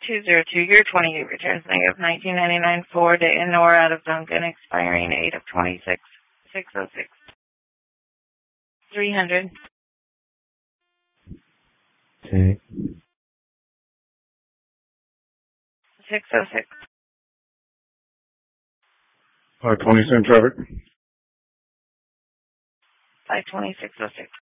202, your 28 returns negative 1999 Ford in or out of Duncan, expiring 8 of 26, 606. 300. Okay. 606. 520 same traffic. 520, 606.